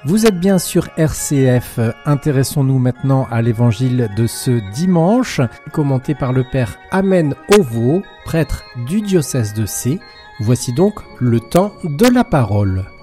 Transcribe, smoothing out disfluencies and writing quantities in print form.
Vous êtes bien sur RCF. Intéressons-nous maintenant à l'évangile de ce dimanche, commenté par le père Amen Ovo, prêtre du diocèse de Sées. Voici donc le temps de la parole.